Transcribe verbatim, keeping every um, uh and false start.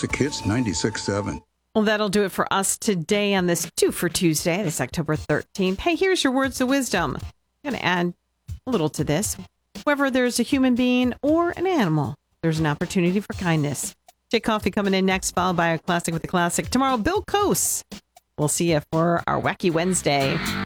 Classic Hits ninety-six point seven. Well, that'll do it for us today on this Two for Tuesday, this October thirteenth. Hey, here's your words of wisdom. I'm going to add a little to this. Whether there's a human being or an animal, there's an opportunity for kindness. Jay Coffee coming in next, followed by a classic with a classic. Tomorrow, Bill Coase. We'll see you for our Wacky Wednesday.